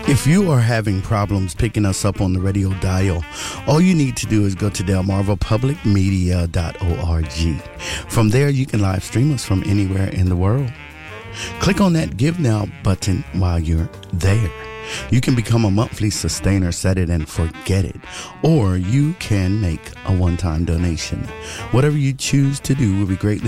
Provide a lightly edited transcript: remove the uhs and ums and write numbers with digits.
If you are having problems picking us up on the radio dial, all you need to do is go to delmarvapublicmedia.org. From there, you can live stream us from anywhere in the world. Click on that Give Now button while you're there. You can become a monthly sustainer, set it and forget it, or you can make a one-time donation. Whatever you choose to do will be greatly